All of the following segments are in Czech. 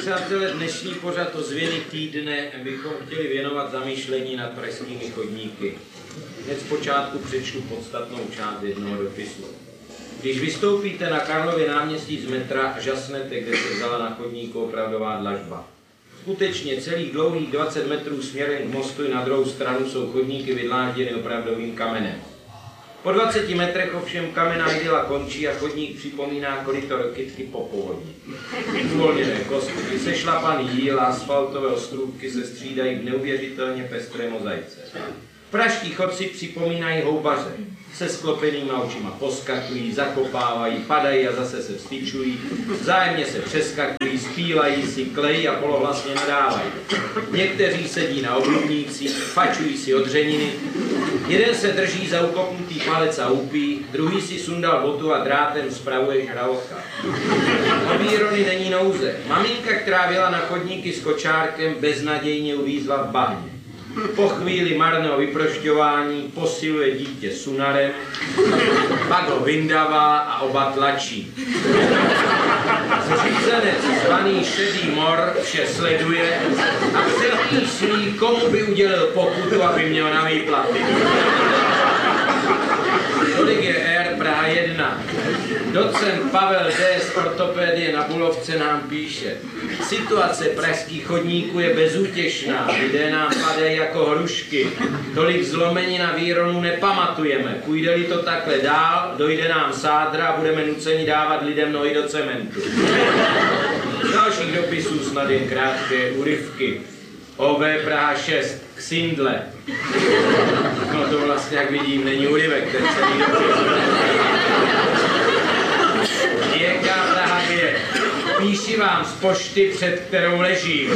přátelé, dnešní pořad ozvěny týdne bychom chtěli věnovat zamýšlení nad pražskými chodníky. Hned zpočátku přečtu podstatnou část jednoho dopisu. Když vystoupíte na Karlově náměstí z metra, žasnete, kde se vzala na chodníku opravdová dlažba. Skutečně celých dlouhých 20 metrů směrem k mostu i na druhou stranu jsou chodníky vydlážděny opravdovým kamenem. Po 20 metrech ovšem kamenná idyla končí a chodník připomíná koryto Rokytky po povodni. Uvolněné kostky, sešlapaný jíl a asfaltové ostrůvky se střídají v neuvěřitelně pestré mozaice. Pražští chodci připomínají houbaře. Se sklopenýma očima poskakují, zakopávají, padají a zase se vstyčují, vzájemně se přeskakují, zpívají si, klejí a polohlasně nadávají. Někteří sedí na oblubnících, fačují si odřeniny, jeden se drží za ukopnutý palec a úpí, druhý si sundal botu a drátem spravuje žraloka. O výrony není nouze. Maminka, která byla na chodníky s kočárkem, beznadějně uvízla v bahně. Po chvíli marného vyprošťování posiluje dítě sunarem, pak ho vyndavá a oba tlačí. Zřízenec zvaný Šedý mor vše sleduje a přemýšlí, komu by udělil pokutu, aby měl na výplaty. Tolik je Air Praha 1. Docent Pavel D. z ortopédie na Bulovce nám píše: situace pražských chodníků je bezútěšná, lidé nám padají jako hrušky, tolik zlomení na výronu nepamatujeme, půjde-li to takhle dál, dojde nám sádra a budeme nuceni dávat lidem nohy do cementu. Z dalších dopisů snad jen krátké úryvky. OV Praha 6, Ksindle. No to vlastně, jak vidím, není úryvek, ten celý dopis. JK Praha 2. Píši vám z pošty, před kterou ležím.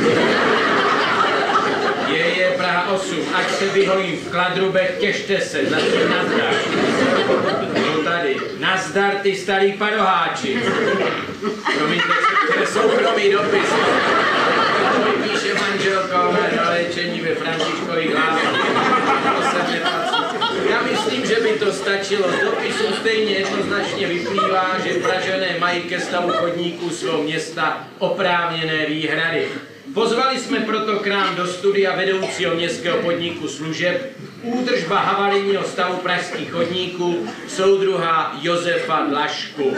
Je Praha 8. Ať se vyhojím v Kladrubech, těšte se, zatím nazdar. No tady. Nazdar, ty starý padoháči. Promiňte, to je soukromý dopis. Píše manželka na léčení ve Františkových Lázních. To se nepatří. Já myslím, že by to stačilo. Z dopisu stejně jednoznačně vyplývá, že Pražané mají ke stavu chodníků svého města oprávněné výhrady. Pozvali jsme proto k nám do studia vedoucího městského podniku služeb údržba havarijního stavu pražských chodníků, soudruha Josefa Dlašku.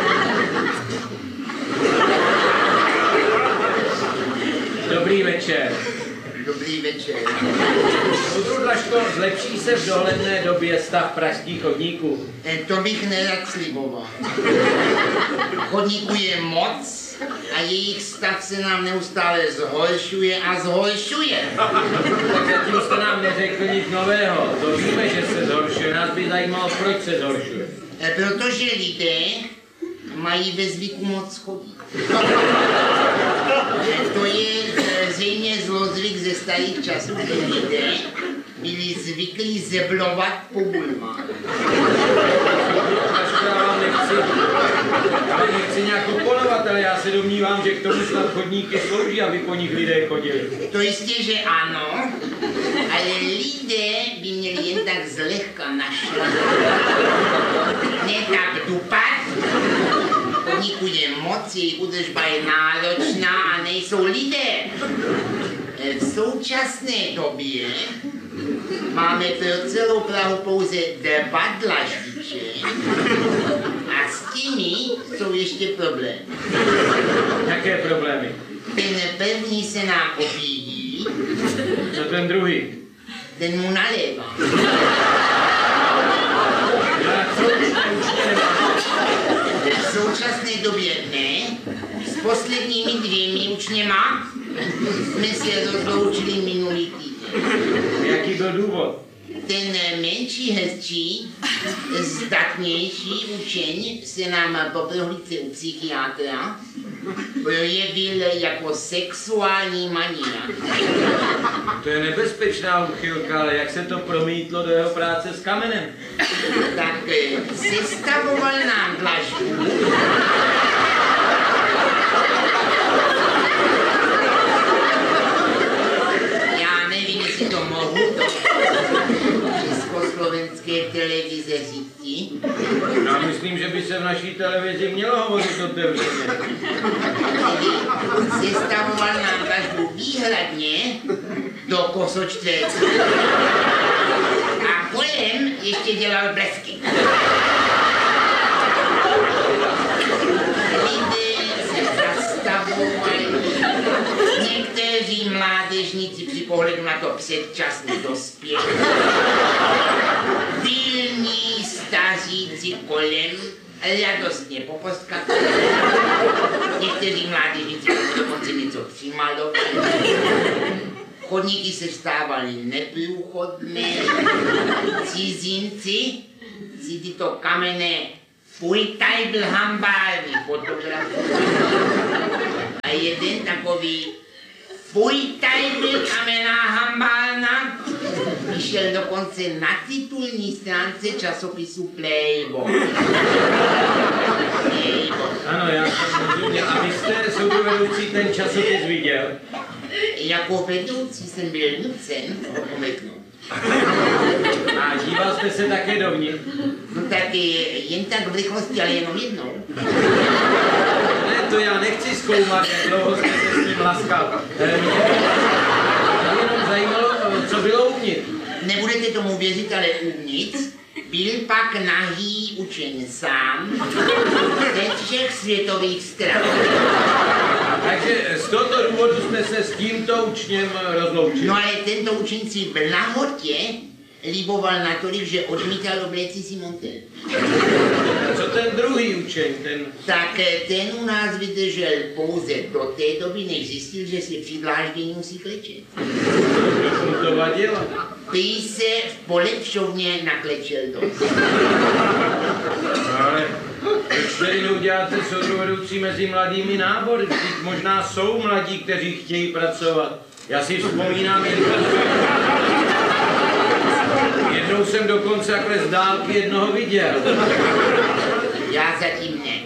Dobrý večer. Dobrý večer. Soudruh Dlaško, zlepší se v dohledné době stav pražských chodníků? To bych nerad sliboval. Chodníků je moc a jejich stav se nám neustále zhoršuje a zhoršuje. Tak zatím jste nám neřekl nic nového. To víme, že se zhoršuje. Nás by zajímalo, proč se zhoršuje. Protože lidé mají ve zvyku moc chodit. To je zřejmě zlozvyk ze starých časů, kdy lidé byli zvyklí zeblovat po bulvách. Já nechci nějak oponovat, ale já se domnívám, že k tomu snad chodníky slouží, aby po nich lidé chodili. To jistě, že ano, ale lidé by měli jen tak zlehka našlat. Ne tak dupat. Chodníků je moc, jejich údržba je náročná a nejsou lidé. V současné době máme pro celou Prahu pouze 2 dlaždiče a s těmi jsou ještě problémy. Jaké problémy? Ten první se nám opíjí. Co ten druhý? Ten mu nalévá. V současné době ne, s posledními 2 učněma jsme se rozloučili minulý týden. Jaký byl důvod? Ten menší, hezčí, zdatnější učeň se nám po prohlídce u psychiatra projevil jako sexuální mania. To je nebezpečná úchylka, ale jak se to promítlo do jeho práce s kamenem? Tak sestavoval nám dlažbu. Já nevím, jestli to mohu, to československé televize říci. Já myslím, že by se v naší televizi mělo hovořit otevřeně. Sestavoval výhradně do kosočtverců a kolem ještě dělal blesky. Lidé se zastavovali, někteří mládežníci při pohledu na to předčasně dospěli. Pilní staříci kolem radostně poposkakali. Někteří mládežníci dokonce něco přimalovali. Chodníky se stávaly neprůchodné. Cizinci si tyto kamenné Fulltable hambárny fotografovali. A jeden takový Fulltable kamenná hambárna vyšel dokonce na titulní stránce časopisu Playboy. Ano, já jsem rozuměl. A vy jste, soudovedoucí, ten časopis viděl? Jako vedoucí jsem byl nucen ho pometnout. A díval jste se také dovnitř? No tak jen tak v rychlosti, ale jenom jednou. Ne, to já nechci zkoumat, jak dlouho jste se s ním laskal. Mě jenom zajímalo, co bylo uvnitř. Nebudete tomu věřit, ale uvnitř byl pak nahý učen sám ze všech světových stran. Takže z tohoto důvodu jste se s tímto učněm rozloučili. No ale tento učen si v nahotě líboval natolik, že odmítal obléci si montel. Co ten druhý učeň, ten... Tak ten u nás vydržel pouze do té doby, než zjistil, že si při dláždění musí klečet. Proč mu to vadilo? Prý se v polepšovně naklečel dost. Ale proč tedy neuděláte soudovedoucí mezi mladými nábory? Vždyť možná jsou mladí, kteří chtějí pracovat. Já si vzpomínám, jednou jsem dokonce takhle z dálky jednoho viděl. Já zatím ne.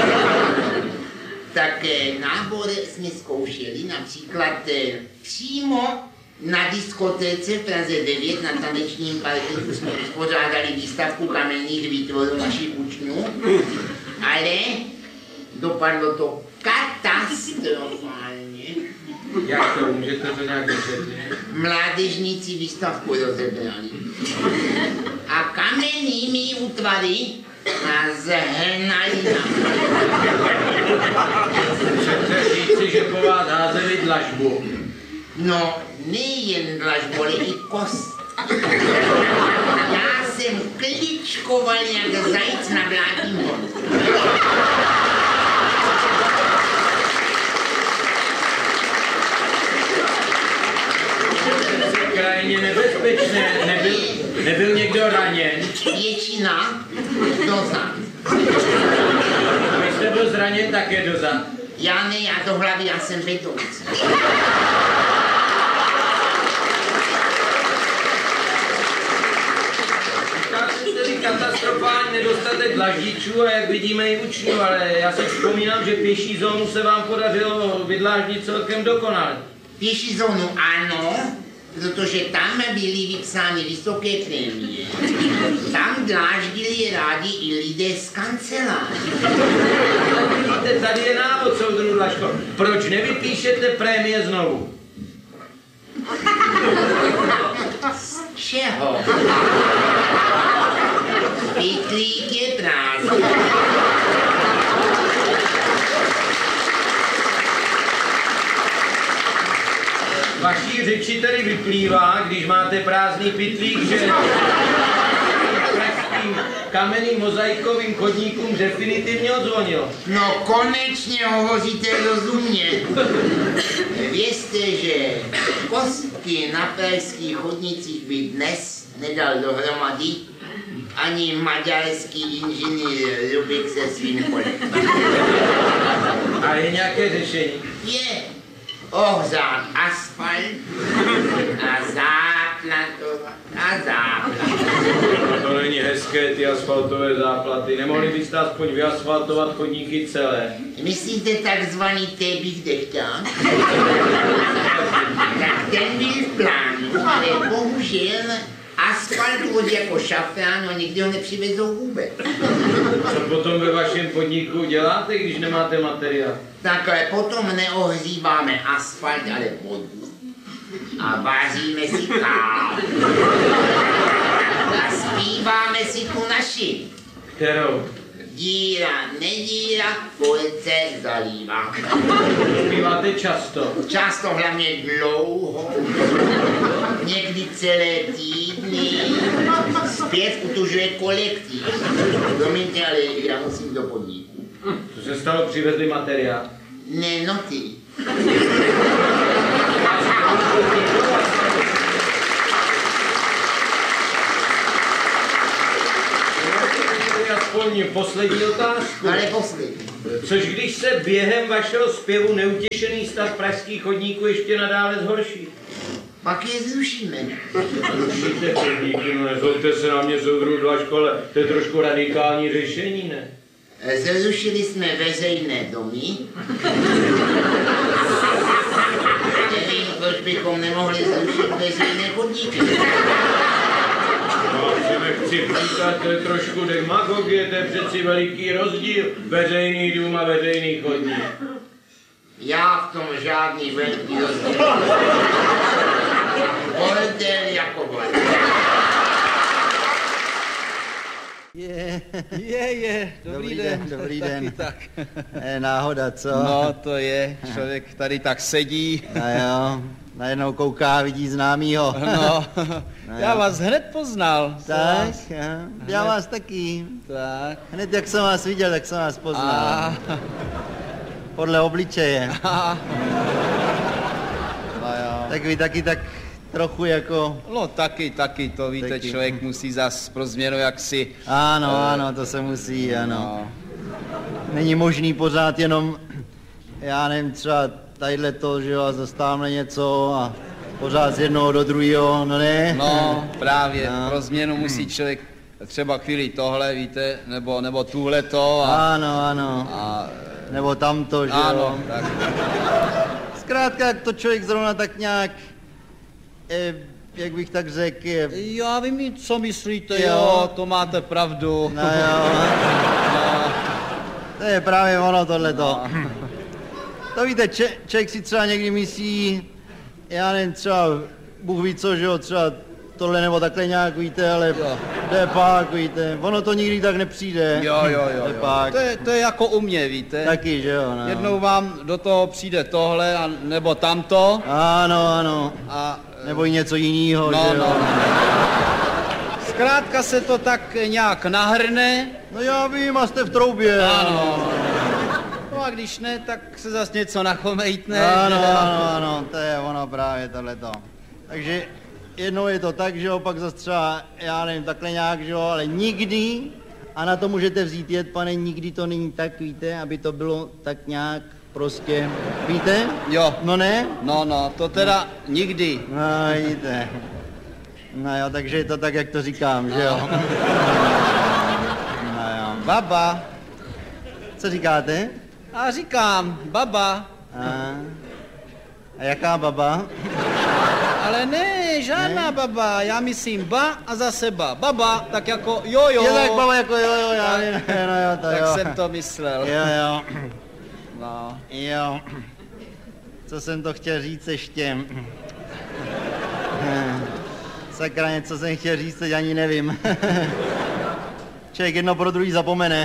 Tak nábor jsme zkoušeli například přímo na diskotéce v Praze 9 na tanečním parketu jsme uspořádali výstavku kamenných výtvorů našich učňů, ale dopadlo to katastrofálně. Jak to? Můžete to nějak vysvětlit? Mládežníci výstavku rozebrali a kamennými útvary nás hnali na. Chcete říci, že po vás házeli dlažbu? No, nejen dlažbu, ale i kost. Já jsem kličkoval jak zajíc na vládním horu. Krajně nebezpečné. Nebyl někdo raněn? Většina dozad. Vy jste byl zraněn také dozad. Já ne, já do hlavy, já jsem vedoucí. Tedy katastrofální nedostatek dlaždičů a jak vidíme i učňů, ale já si vzpomínám, že pěší zónu se vám podařilo vydláždit celkem dokonale. Pěší zónu ano, protože tam byly vypsány vysoké prémie. Tam dláždili rádi i lidé z kanceláře. Vidíte, tady je návod, soudruh Dlažko. Proč nevypíšete prémie znovu? Z čeho? Pytlík je prázdný. Vaší řeči tedy vyplývá, když máte prázdný pytlík, že pražským kamenným mozaikovým chodníkům definitivně odzvonilo. No konečně hovoříte rozumně. Vězte, že kostky na pražských chodnicích by dnes nedal dohromady ani maďarský inženýr Rubik se svým kolem. A je nějaké řešení? Je ohřát asfalt a záplatovat a záplatovat. To není hezké, ty asfaltové záplaty. Nemohli byste aspoň vyasfaltovat chodníky celé? Myslíte takzvaný tébich dechťák? Tak ten byl v plánu, ale bohužel asfalt vody jako šafrán, no nikdy ho nepřivezou vůbec. Co potom ve vašem podniku děláte, když nemáte materiál? Takhle potom neohříváme asfalt, ale vodu. A vaříme si kávu. A zpíváme si tu naši. Kterou? Díra, nedíra, polce zalívá. Zpíváte často? Často, hlavně dlouho. Někdy celé týdny. Zpěv utužuje kolektiv. Promiňte, ale já musím do podniku. Co se stalo, přivezli materiál? Ne, no ty. Aspoň poslední otázku. Ale poslední. Což když se během vašeho zpěvu neutěšený stav pražských chodníků ještě nadále zhorší? Pak je zrušíme. Zrušíte chodníky, no nezlobte se na mě, soudruhu Dlažko, to je trošku radikální řešení, ne? Zrušili jsme veřejné domy. Nevím, proč bychom nemohli zrušit veřejné chodníky. No, si nechci říkat, to je trošku demagogie, to je přeci veliký rozdíl. Veřejný dům a veřejný chodník. Já v tom žádný velký rozdíl. Bordel jako bordel. Dobrý den. Dobrý den. Tak. Náhoda, co? No, to je, člověk tady tak sedí. A jo, najednou kouká, vidí známýho. No, já vás hned poznal. Tak, já vás taky. Tak. Hned jak jsem vás viděl, tak jsem vás poznal. A, Podle obličeje. no jo. Tak vy taky tak trochu jako... No taky, to víte, Taky. člověk musí zas pro změnu jaksi... Ano, to se musí, ano. No. Není možný pořád jenom, já nevím, třeba tadyhle to, že jo, a zastáváme něco a pořád z jednoho do druhého, no ne? No, právě, No. pro změnu musí člověk třeba chvíli tohle, víte, nebo tuhleto a... Ano. a Nebo tamto, že jo. ano, tak. Zkrátka, jak to člověk zrovna tak nějak, jak bych tak řekl, Já vím, co myslíte, Jo. jo, to máte pravdu. no jo, to je právě ono tohleto. To víte, člověk si třeba někdy myslí, já nevím, třeba Bůh ví co, že jo, třeba tohle nebo takhle nějak, víte, ale Jo. jde pak, víte, ono to nikdy tak nepřijde. Jo. Jde pak. To je jako u mě, víte. Taky, že jo, no. Jednou vám do toho přijde tohle, nebo tamto. Ano. A, Nebo i něco jiného, no, že jo. Zkrátka se to tak nějak nahrne. No já vím, a jste v troubě. Ano. No a když ne, tak se zas něco nachomejtne. Ano, to je ono právě tohleto. Takže jednou je to tak, že jo, pak zase třeba, já nevím, takhle nějak, že jo, ale nikdy, a na to můžete vzít jed, pane, nikdy to není tak, víte, aby to bylo tak nějak prostě, víte? Jo. No ne? No, to teda nikdy. No, vidíte. No jo, takže je to tak, jak to říkám, že jo? No jo. Baba. Co říkáte? A říkám, baba. A jaká baba? Ale ne, žádná baba, já myslím ba a zase ba. Baba, tak jako jojo. Je tak baba jako jo, já vím, no jo, to Tak jo. jsem to myslel. Jo. No. Jo. Co jsem to chtěl říct ještě? Sakra, něco jsem chtěl říct, teď ani nevím. Člověk jedno pro druhý zapomene.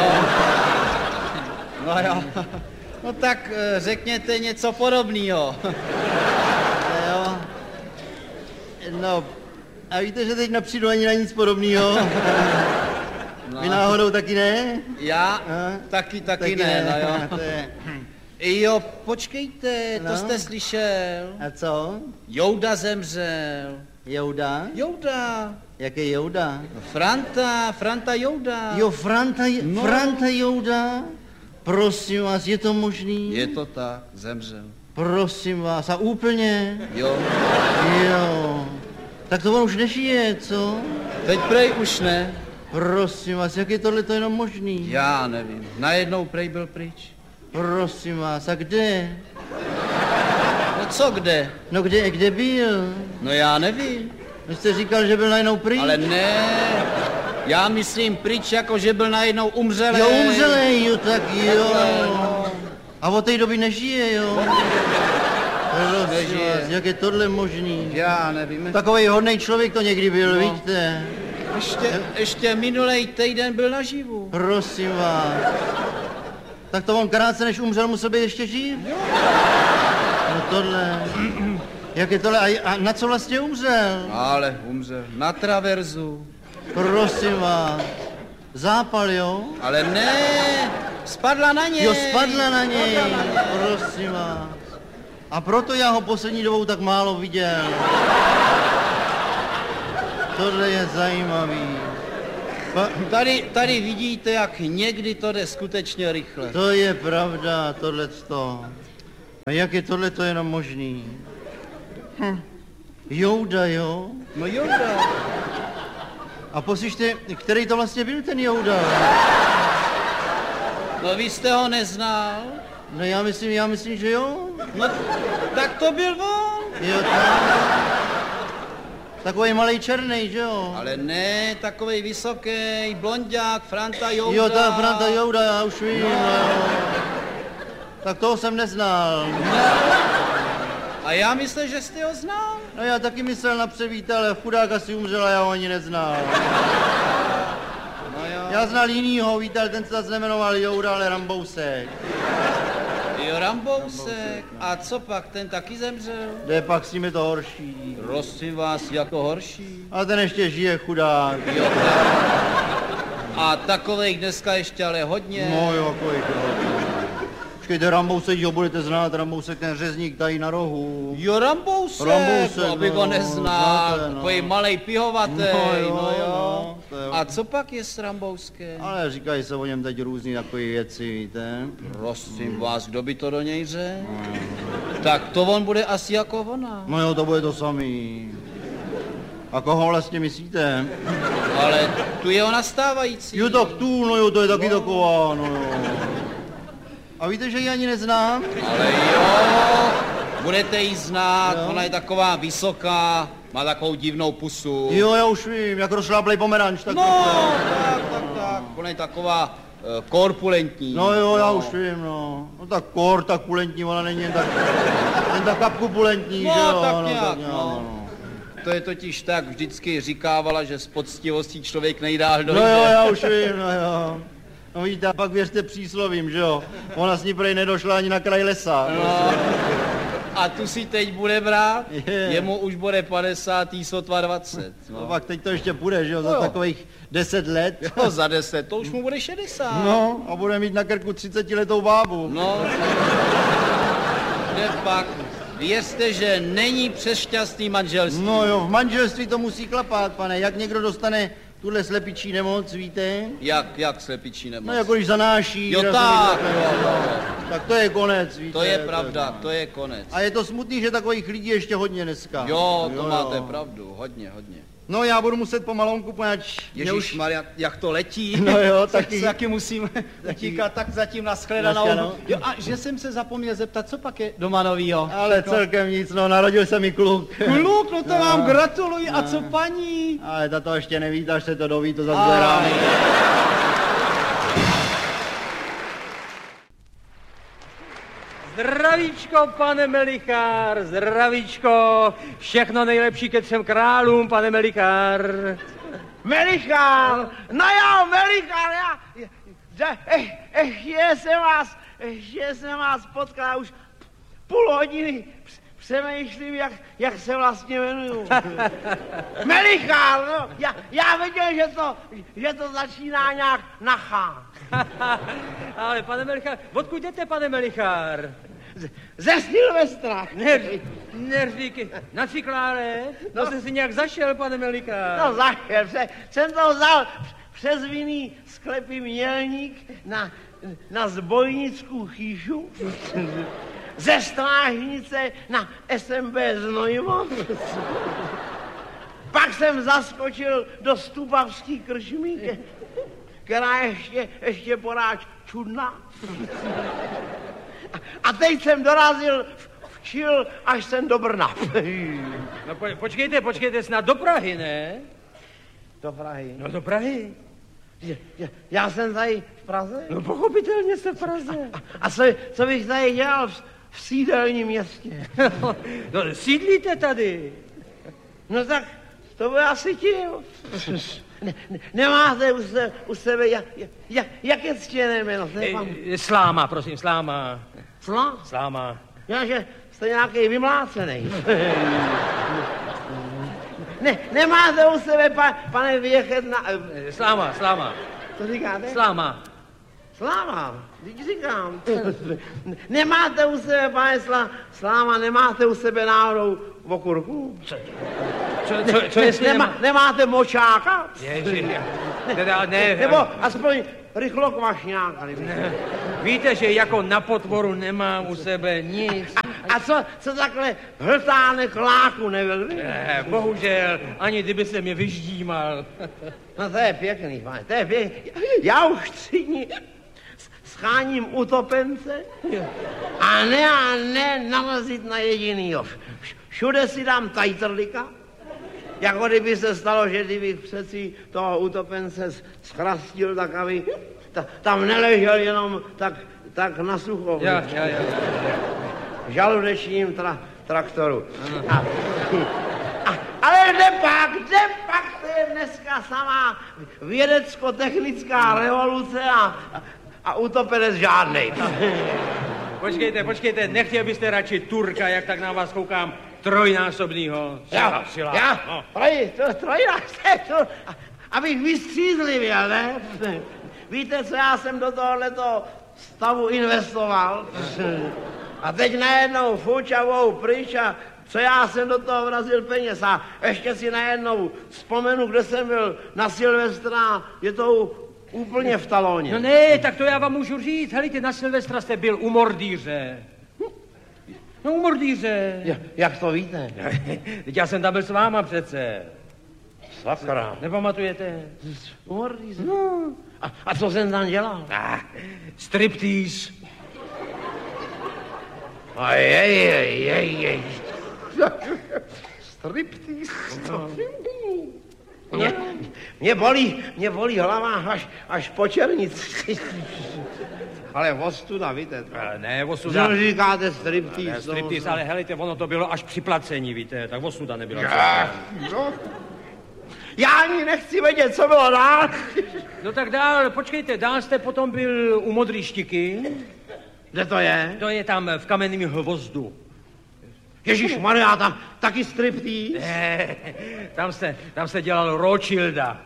No jo. No tak řekněte něco podobného. Jo. No, a víte, že teď nepřijdu ani na nic podobného. No. Vy náhodou taky ne? Já? Taky ne, no jo. To je... Jo, počkejte, to No. jste slyšel. A co? Jouda zemřel. Jouda? Jouda. Jaký Jouda? Franta Jouda. Jo, Franta Jouda? Prosím vás, je to možný? Je to tak, zemřel. Prosím vás, a úplně? Jo. Jo. Tak to on už nežije, co? Teď prej už ne. Prosím vás, jak je tohle to jenom možný? Já nevím. Najednou prej byl pryč. Prosím vás, a kde? No co kde? No kde byl? No já nevím. Vy jste říkal, že byl najednou pryč. Ale ne, já myslím pryč, jako že byl najednou umřelej. Jo, umřelej, jo, tak jo. A od té doby nežije, jo. Nežije. Vás, jak je tohle možný? Já nevím. Takovej hodnej člověk to někdy byl, No. vidíte? Ještě minulej týden byl naživu. Prosím vás. Tak to on krátce než umřel, musel být ještě živ? Jo. No tohle. Jak je tohle? A na co vlastně umřel? Ale umřel. Na traverzu. Prosím vás. Zápal, jo? Ale ne, spadla na něj. Jo, spadla na něj. Prosím vás. A proto já ho poslední dobou tak málo viděl. Tohle je zajímavý. Tady vidíte, jak někdy to jde skutečně rychle. To je pravda, tohleto. A jak je tohleto jenom možný? Jouda, jo? No Jouda. A poslyšte, který to vlastně byl ten Jouda? No vy jste ho neznal? No já myslím, že jo. No tak to byl on. Jo, tak. Takový malej černej, že jo? Ale ne, takovej vysoký, blonďák, Franta Jouda. Jo, ta Franta Jouda, já už vím, no. Tak toho jsem neznal. A já myslel, že jste ho znal. No já taky myslel na převítele, chudák asi umřel a já ho ani neznal. No jo. Já znal jinýho, víte, ten se nemenoval Jouda, ale Rambousek. Jo, Rambousek. A co pak, ten taky zemřel? Kde pak s ním je to horší. Prosím vás, jako horší. A ten ještě žije, chudák. Jo, tak. A takovejch dneska ještě ale hodně. No jo, kolik hodně. Počkejte, Rambousek, jo, budete znát, Rambousek, ten řezník tady na rohu. Jo, Rambousek, abych ho neznal. znáte, no. Takový malej pihovatý, No jo. A co pak je s Rambouskem? Ale říkají se o něm teď různý takové věci, víte. Prosím vás, kdo by to do něj řekl? Tak to on bude asi jako ona. No jo, to bude to samý. A koho vlastně myslíte? Ale tu je ona stávající. Jo, tak tu, no jo, to je taky taková, no jo. A víte, že ji ani neznám? Ale jo, budete ji znát, Jo. ona je taková vysoká, má takovou divnou pusu. Jo, já už vím, jak rozšláplej pomeranč, tak No, takhle. tak, ona je taková korpulentní. No jo, já už vím, no. No tak tak pulentní, ona není jen tak kapkupulentní, No, že jo? tak nějak, no. To je totiž tak, vždycky říkávala, že s poctivostí člověk nejdál dojde. No jo, já už vím, no jo. No víte, a pak věřte příslovím, že jo? Ona s ní prej nedošla ani na kraj lesa. No. A tu si teď bude brát, Je. jemu už bude 50, jí sotva 20. No No. pak teď to ještě půjde, že jo? No Za jo. takových 10 let. Jo, za 10, to už mu bude 60. No, a bude mít na krku 30letou bábu. No, kde pak? Věřte, že není přes šťastný manželství. No jo, v manželství to musí klapat, pane. Jak někdo dostane tuhle slepičí nemoc, víte? Jak slepičí nemoc? No jako když zanáší. Jo, razový tak, takhle, jo. Tak to je konec, víte. To je pravda, to je konec. A je to smutný, že takových lidí ještě hodně dneska. Jo, to máte pravdu, hodně. No já budu muset pomalonku, poněvadž mě už... Ježišmarja, jak to letí. No jo, taky. Taky musím utíkat, tak zatím nashledanou. Nashledanou. Jo, a že jsem se zapomněl zeptat, co pak je doma novýho? Ale celkem nic, no, narodil se mi kluk. Kluk, no to vám gratuluji, a co paní? Ale ta to ještě neví, až se to doví, to zase bude ráno. Zdravíčko, pane Melichár, zdravíčko, všechno nejlepší ke 3 králům, pane Melichár. Melichár, no jo, Melichár, ještě jsem vás potkal, už půl hodiny přemýšlím, jak se vlastně jmenuju. Melichár, no, já věděl, že to začíná nějak na H. Ale pane Melichár, odkud jdete, pane Melichár? Ze Silvestra. Neříkej, na Cikláre? To jste si nějak zašel, pane Melichár. No zašel, jsem to vzal přes vinný sklepy Mělník na Zbojnickou chýšu, ze Strážnice na SMB Znojmo. Pak jsem zaskočil do Stupavský krčmy, která ještě poráž čudná. A teď jsem dorazil v šil až sem do Brna. No počkejte, snad do Prahy, ne? Do Prahy. No do Prahy. Já jsem tady v Praze? No pochopitelně jste v Praze. A co bych tady dělal v sídelním městě? No sídlíte tady. No tak to by asi tím. Nemáte u sebe, jak je ctěné jméno? Sláma, prosím, Sláma. Sláma? Já, že jste nějaký vymlácený. Nemáte u sebe, pane Věchet, Sláma. Co říkáte? Sláma. Teď říkám. Nemáte u sebe, pane Sláma, nemáte u sebe náhodou okurku? Co jestli nemáte močáka? Ne. Nebo aspoň rychlokvašňáka. Víte, že jako na potvoru nemám u sebe nic. A co takhle hltánek láku nebyl? Bohužel, ani kdyby se mě vyždímal. No to je pěkný, pane, to je pěkný. Já už 3 dní scháním utopence a ne nalezit na jedinýho. Všude si dám tajtrlika, jako kdyby se stalo, že kdybych přeci toho utopence schrastil, tak aby tam neležel jenom tak na sucho. Já. Žaludečním traktoru. Ale kde pak, to je dneska samá vědecko-technická revoluce a utopenec žádnej. Počkejte, nechtěl byste radši Turka, jak tak na vás koukám, trojnásobnýho. Já? No. Trojnásobný, abych vystřízlivěl, ne? Víte, co já jsem do tohoto stavu investoval? A teď najednou fučavou pryč a co já jsem do toho vrazil peněz a ještě si najednou vzpomenu, kde jsem byl na Silvestra, je to úplně v talóně. No ne, tak to já vám můžu říct. Helejte, na Silvestra jste byl u Mordýře. No u Mordýře. Jak to víte? Teď já jsem tam byl s váma přece. Sakra. Nepamatujete? U Mordýře? No. A co jsem tam dělal? Striptease. Ajajajajaj. Striptease. Mě bolí hlava až po černici. Ale ostuda, víte. Ne, ostuda. Co říkáte striptease? Striptease, ale helejte, ono to bylo až při placení, víte, tak ostuda nebyla. Já ani nechci vědět, co bylo dál. No tak dál, počkejte, dál jste potom byl u Modrý Štiky. Kde to je? To je tam v Kamenném Hvozdu. Ježišmarja, tam taky striptease? Ne, tam se dělal Rothschilda.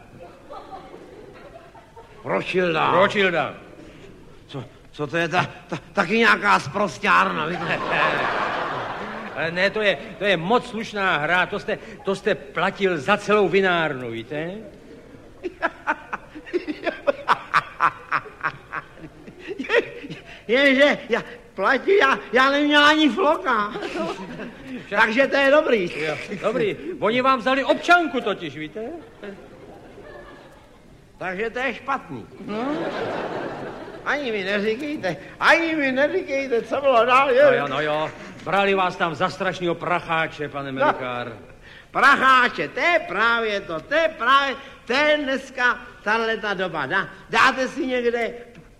Rothschilda. Co to je? Taky nějaká sprosťárna, víte? Ale ne, to je moc slušná hra, to jste platil za celou vinárnu, víte? Jenže já neměl ani floka. Takže to je dobrý. Dobrý, oni vám vzali občanku totiž, víte? Takže to je špatný. No. Ani mi neříkejte, co bylo dál. No jo, brali vás tam za strašnýho pracháče, pane Melikár. No, pracháče, to je právě dneska tahleta doba. Dáte si někde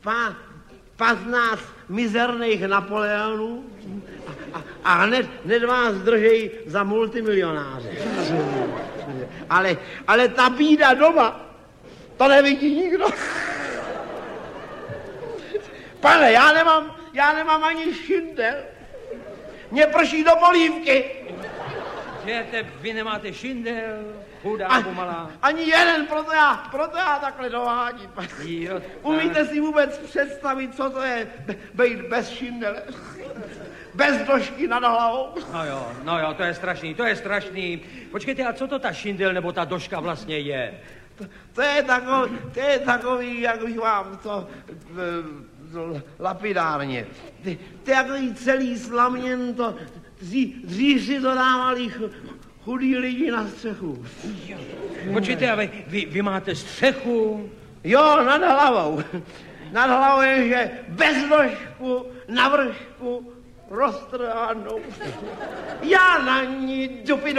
15 mizerných Napoleonů a hned vás držejí za multimilionáře. Ale ta bída doma, to nevidí nikdo. Pane, já nemám ani šindel. Mě prší do polívky. Vy nemáte šindel, chudáku malá. Ani jeden, proto já takhle dohádím. Umíte si vůbec představit, co to je být bez šindele? Bez došky nad hlavou? No jo, to je strašný. Počkejte, a co to ta šindel nebo ta doška vlastně je? To je takový, jak bych vám to lapidárně. To je takový celý slaměn, to dřív si to dávali chudí lidi na střechu. Počkejte, a vy máte střechu? Jo, nad hlavou. Nad hlavou je, že bez došku, na vršku, roztrhanou. Já na ní dupi.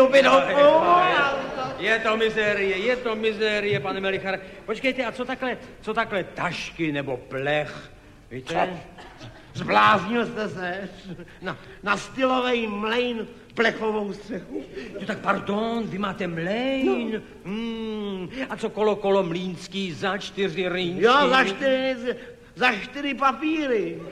Je to mizérie, pane Melichare. Počkejte, a co takhle tašky nebo plech, víte? Zbláznil jste se na stylový mlejn plechovou střechu. No tak pardon, vy máte mlejn. No. A co kolo mlýnský za 4 rýnky? Jo, za 4 papíry.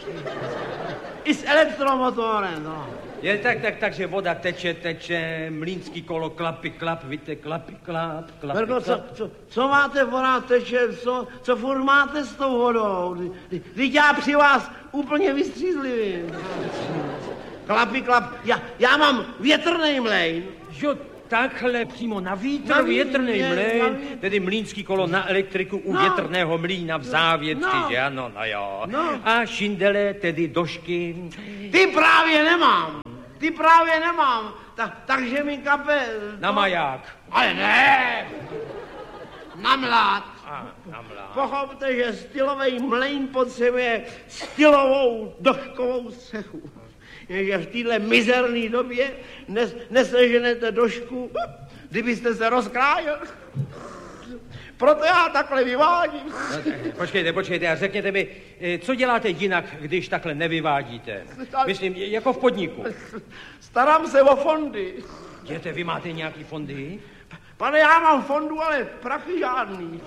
I s elektromotorem, no. Je takže voda teče, mlýnský kolo klapy, klap, víte, klapy, klap. Verko, co máte, voda teče, co furt máte s tou vodou? Vždyť já při vás úplně vystřízlivý. Klapy, klap, já mám větrnej mlejn. Jo, takhle přímo na vítr, větrnej mlejn, tedy mlýnský kolo na elektriku u větrného mlýna v Závětci, že ano, no jo. No. A šindele, tedy došky. Ty právě nemám. Takže mi kape... Na maják. Ale ne! Na mlád. Na mlád. Pochopte, že stylový mlejn potřebuje stylovou doškovou střechu. Že v téhle mizerné době neseženete došku, kdybyste se rozkrájel. Proto já takhle vyvádím. No, počkejte a řekněte mi, co děláte jinak, když takhle nevyvádíte? Myslím, jako v podniku. Starám se o fondy. Vy máte nějaký fondy? Pane, já mám fondu, ale prachy žádný.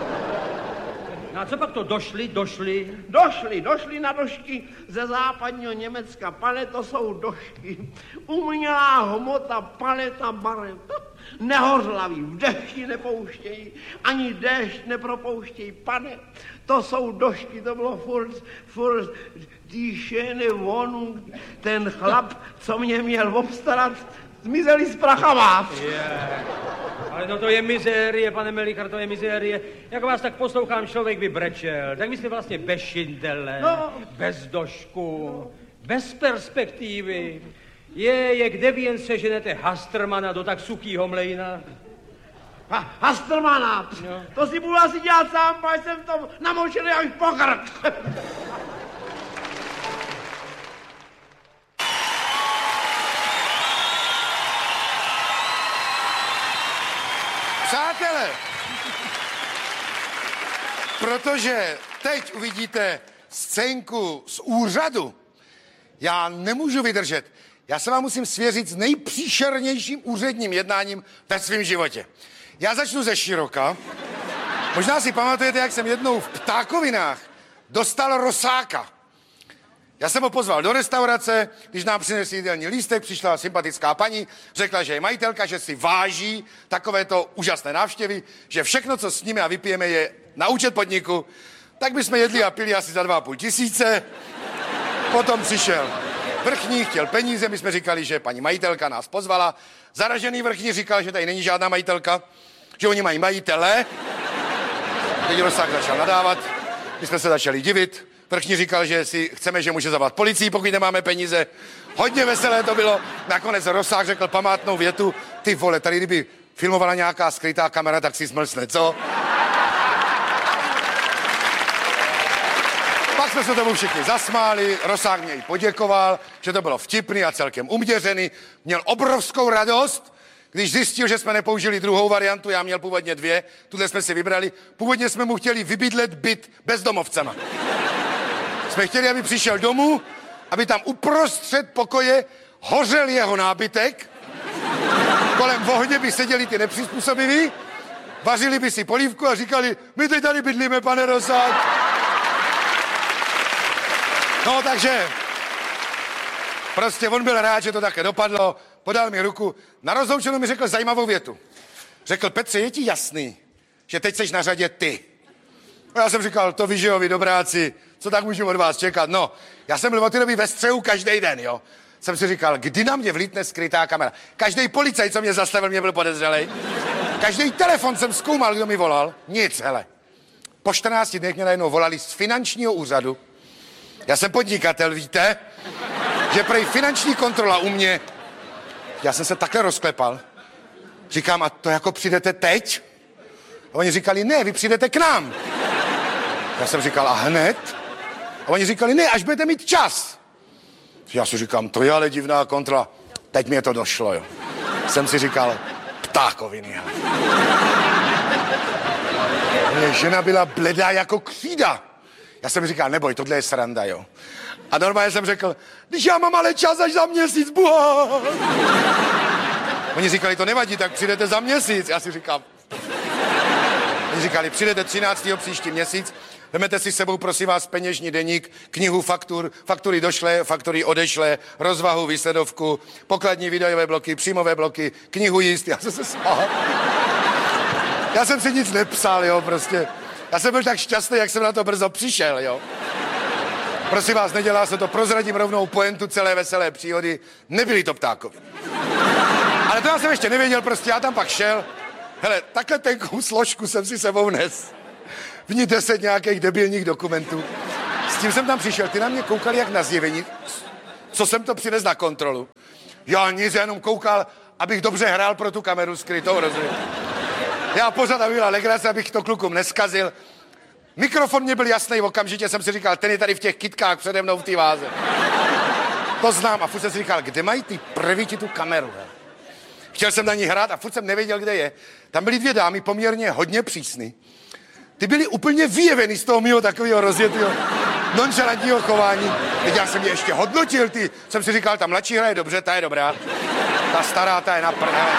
No a co pak to došli? Došli na došky ze západního Německa. Pane, to jsou došky. Umělá hmota, paleta barev. Nehořlaví, v dešti nepouštějí, ani déšť nepropouštějí. Pane, to jsou došky, to bylo furt dýšený vonu. Ten chlap, co mě měl obstarat, zmizeli s prachama. Ale no to je mizérie, pane Melichar, to je mizérie. Jak vás tak poslouchám, člověk by brečel. Tak vy jste vlastně bez šindele, bez došku, bez perspektivy. Kde vy jen seženete Hastrmana do tak suchýho mlejna? Hastrmana? No. To si budu asi dělat sám, pak jsem to namočený až po krk. Přátelé, protože teď uvidíte scénku z úřadu, já nemůžu vydržet. Já se vám musím svěřit s nejpříšernějším úředním jednáním ve svém životě. Já začnu ze široka. Možná si pamatujete, jak jsem jednou v Ptákovinách dostal Rosáka. Já jsem ho pozval do restaurace, když nám přinesl jídelní lístek, přišla sympatická paní, řekla, že je majitelka, že si váží takovéto úžasné návštěvy, že všechno, co s nimi a vypijeme, je na účet podniku. Tak bychom jedli a pili asi za 2,5 tisíce. Potom přišel vrchní, chtěl peníze, my jsme říkali, že paní majitelka nás pozvala. Zaražený vrchní říkal, že tady není žádná majitelka, že oni mají majitele. Teď Rosák začal nadávat, my jsme se začali divit. Vrchní říkal, že si chceme, že může zavolat policii, pokud nemáme peníze. Hodně veselé to bylo. Nakonec Rosák řekl památnou větu: ty vole, tady kdyby filmovala nějaká skrytá kamera, tak si zmlsne, co? Pak jsme se tomu všichni zasmáli, Rosák mě i poděkoval, že to bylo vtipný a celkem uměřený. Měl obrovskou radost, když zjistil, že jsme nepoužili druhou variantu, já měl původně 2, tuhle jsme si vybrali. Původně jsme mu chtěli vybydlet byt bezdomovcema. Jsme chtěli, aby přišel domů, aby tam uprostřed pokoje hořel jeho nábytek, kolem ohně by seděli ty nepřizpůsobiví, vařili by si polívku a říkali: my teď tady bydlíme, pane Rosák. No takže prostě on byl rád, že to také dopadlo, podal mi ruku, na rozloučenou mi řekl zajímavou větu. Řekl: Petře, je ti jasný, že teď seš na řadě ty? A já jsem říkal: to vy, že jo, vy dobráci, co tak můžu od vás čekat? No, já jsem byl od té doby ve střehu každý den, jo. Jsem si říkal, kdy na mě vlítne skrytá kamera. Každý policajt, co mě zastavil, mě byl podezřelej. Každý telefon jsem zkoumal, kdo mi volal. Nic, hele. Po 14 dnech mě najednou volali z finančního úřadu. Já jsem podnikatel, víte? Že prej finanční kontrola u mě. Já jsem se takhle rozklepal. Říkám: a to jako přijdete teď? A oni říkali: ne, vy přijdete k nám. Já jsem říkal: a hned? A oni říkali: ne, až budete mít čas. Já si říkám, to je ale divná kontrola. Teď mě to došlo, jo. Jsem si říkal, ptákoviny. Moje žena byla bledá jako křída. Já jsem říkal, neboj, tohle je sranda, jo. A normálně jsem řekl, když já mám ale čas až za měsíc, buha. Oni říkali, to nevadí, tak přijdete za měsíc. Já si říkám. Oni říkali, přijdete 13. příští měsíc, vemete si s sebou, prosím vás, peněžní deník, knihu faktur, faktury došlé, faktury odešlé, rozvahu, výsledovku, pokladní výdajové bloky, příjmové bloky, knihu jíst. Já jsem se smál. Já jsem si nic nepsal, jo, prostě. Já jsem byl tak šťastný, jak jsem na to brzo přišel, jo. Prosím vás, nedělá se to, prozradím rovnou pointu celé veselé příhody. Nebyli to ptákovi. Ale to já jsem ještě nevěděl, prostě já tam pak šel. Hele, takhle tenkou složku jsem si sebou nes. V ní 10 nějakých debilních dokumentů. S tím jsem tam přišel, ty na mě koukali jak na zjevení. Co jsem to přines na kontrolu? Já nic, jenom koukal, abych dobře hrál pro tu kameru skrytou, rozumím. Já pořád, aby byla legrace, abych to klukům neskazil. Mikrofon mě byl jasný, okamžitě jsem si říkal, ten je tady v těch kytkách přede mnou v té váze. To znám a furt jsem si říkal, kde mají ty prvíti tu kameru? He? Chtěl jsem na ní hrát a furt jsem nevěděl, kde je. Tam byly 2 dámy, poměrně hodně přísný. Ty byly úplně vyjevený z toho mýho takového rozjetého nonšalantního chování. Teď já jsem je ještě hodnotil, ty. Jsem si říkal, ta mladší hraje dobře, ta je dobrá. Ta stará, ta je na prdele.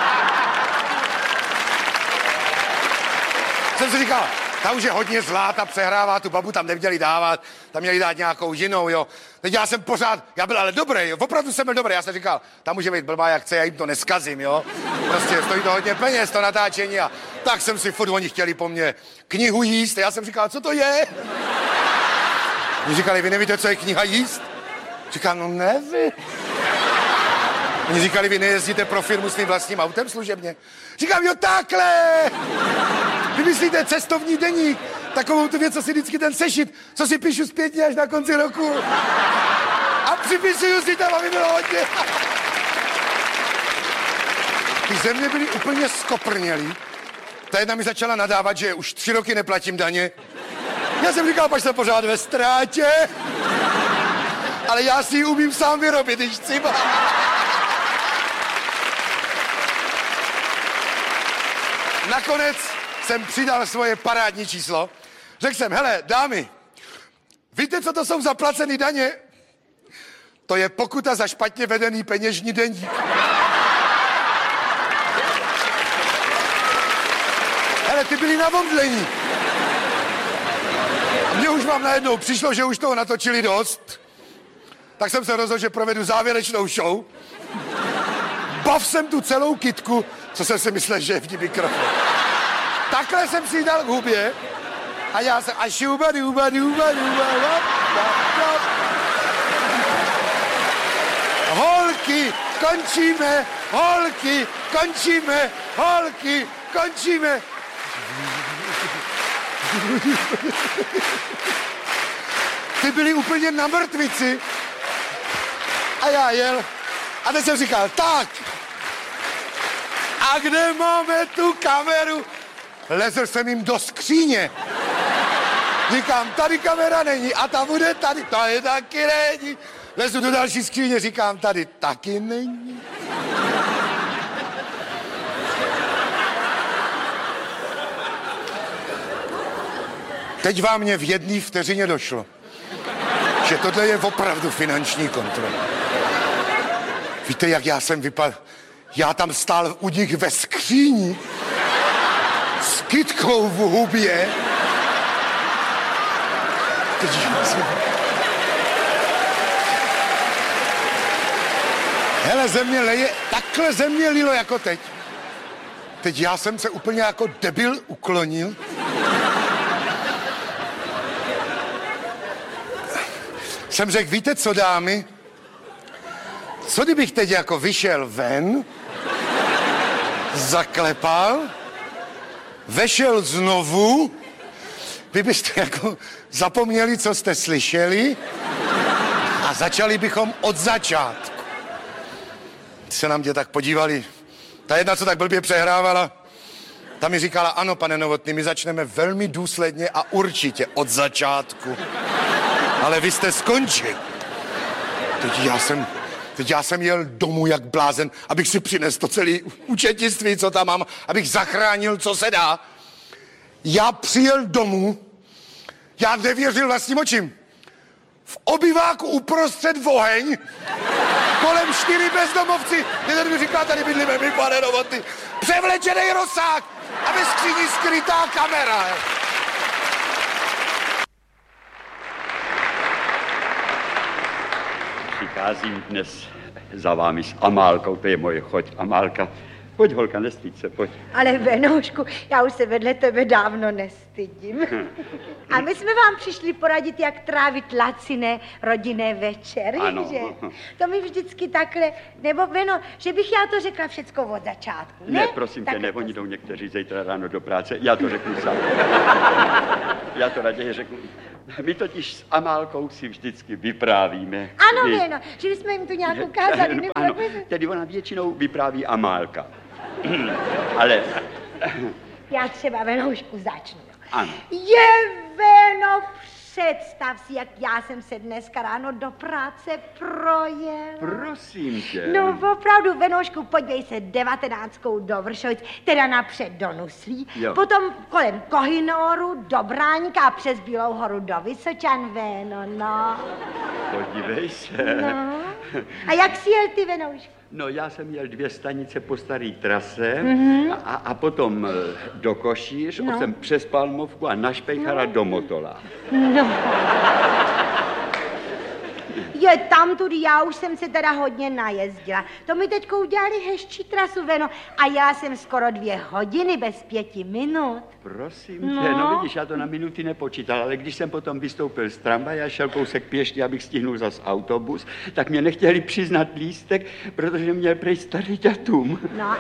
Jsem si říkal, ta už je hodně zlá, ta přehrává, tu babu tam neměli dávat, tam měli dát nějakou jinou, jo. Teď já jsem pořád, já byl ale dobrý, jo, opravdu jsem byl dobrý, já jsem říkal, ta může být blbá jak chce, já jim to neskazím, jo. Prostě stojí to hodně peněz, to natáčení a tak jsem si furt, oni chtěli po mně knihu jíst, a já jsem říkal, co to je? Oni říkali, vy nevíte, co je kniha jíst? Říkám, no nevím. Oni říkali, vy nejezdíte pro firmu s tím vlastním autem služebně? Říkám, jo, takhle! Vy myslíte cestovní deník, takovou tu věc, co si vždycky ten sešit, co si píšu zpětně až na konci roku. A připisuju si tam, aby bylo hodně. Ty země byly úplně skoprnělý. Ta jedna mi začala nadávat, že už 3 roky neplatím daně. Já jsem říkal, pač jsem pořád ve ztrátě. Ale já si ji umím sám vyrobit, když chci. Nakonec jsem přidal svoje parádní číslo. Řekl jsem, hele, dámy, víte, co to jsou zaplacený daně? To je pokuta za špatně vedený peněžní deník. Hele, ty byli na omdlení. Mně už vám najednou přišlo, že už toho natočili dost. Tak jsem se rozhodl, že provedu závěrečnou show. Bav jsem tu celou kytku, co jsem si myslel, že je v ní mikrofon. Takhle jsem si dal k hubě a já jsem a šuba duba duba duba holky, končíme, holky, končíme, holky, končíme. Ty byli úplně na mrtvici a já jel a teď jsem říkal, tak, a kde máme tu kameru? Lezl jsem jim do skříně. Říkám, tady kamera není a ta bude tady, tady taky není. Lezu do další skříně, říkám, tady taky není. Teď vám mě v 1 vteřině došlo, že tohle je opravdu finanční kontrola. Víte, jak já jsem vypadal? Já tam stál u nich ve skříni s kytkou v hubě. Hele, země leje, takhle země lilo jako teď. Teď já jsem se úplně jako debil uklonil. Jsem řekl, víte co, dámy? Co kdybych teď jako vyšel ven, zaklepal, vešel znovu, vy byste jako zapomněli, co jste slyšeli a začali bychom od začátku. Se na mě tak podívali. Ta jedna, co tak blbě přehrávala, ta mi říkala, ano, pane Novotný, my začneme velmi důsledně a určitě od začátku. Ale vy jste skončil. Teď já jsem jel domů jak blázen, abych si přinesl to celé účetnictví, co tam mám, abych zachránil, co se dá. Já přijel domů, já nevěřil vlastním očím. V obyváku uprostřed oheň, kolem 4 bezdomovci, jeden mi říká, tady bydlíme my, pane Novotný, převlečenej rozsah a ve skříni skrytá kamera. Přicházím dnes za vámi s Amálkou, to je moje choť. Amálka, pojď holka, nestyď se, pojď. Ale Venoušku, já už se vedle tebe dávno nestydím. A my jsme vám přišli poradit, jak trávit laciné rodinné večery, Ano. že? To mi vždycky takhle, nebo Veno, že bych já to řekla všecko od začátku, ne? Ne, prosím tě, ne, oni jdou někteří zítra ráno do práce, já to řeknu sám. Já to raději řeknu. My totiž s Amálkou si vždycky vyprávíme. Ano, Veno, že jsme jim to nějak ukázali, nebo ano, jak by... tedy ona většinou vypráví Amálka. Ale... Já třeba, Venoušku, začnu. Ano. Veno, představ si, jak já jsem se dneska ráno do práce projel. Prosím tě. No opravdu, Venoušku, podívej se 19 do Vršovic, teda napřed do Nuslí, Jo. potom kolem Kohinoru do Bráníka a přes Bílou horu do Vysočan, Veno, no. Podívej se. No. A jak jsi jel ty, Venoušku? No, já jsem jel 2 stanice po staré trase a potom do Košíř, No. jsem přes Palmovku a na Špejchara do Motola. No. Je tam tudy, já už jsem se teda hodně najezdila. To mi teďko udělali hezčí trasu, Veno, a já jsem skoro 2 hodiny bez 5 minut. Prosím No. tě, no vidíš, já to na minuty nepočítal, ale když jsem potom vystoupil z tramvaje a šel kousek pěšky, abych stihnul zas autobus, tak mě nechtěli přiznat lístek, protože měl prej starý datum. No.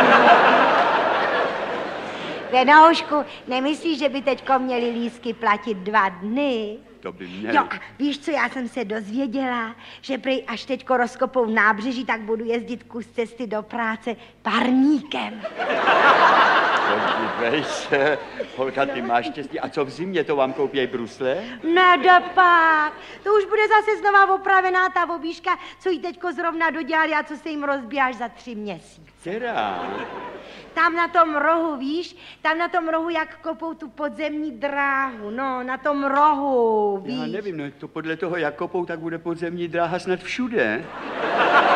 Venoušku, nemyslíš, že by teďko měli lístky platit 2 dny? To by měli. Jo, a víš, co já jsem se dozvěděla? Že prej až teďko rozkopou nábřeží, tak budu jezdit kus cesty do práce parníkem. Podívej se, holka, ty máš štěstí. A co v zimě, to vám koupěj brusle? Nedopak, to už bude zase znova opravená ta obíška, co jí teďko zrovna dodělali a co se jim rozbije až za 3 měsíce. Která? Tam na tom rohu, víš, tam na tom rohu, jak kopou tu podzemní dráhu, no, na tom rohu, víš. Já nevím, no to podle toho, jak kopou, tak bude podzemní dráha snad všude.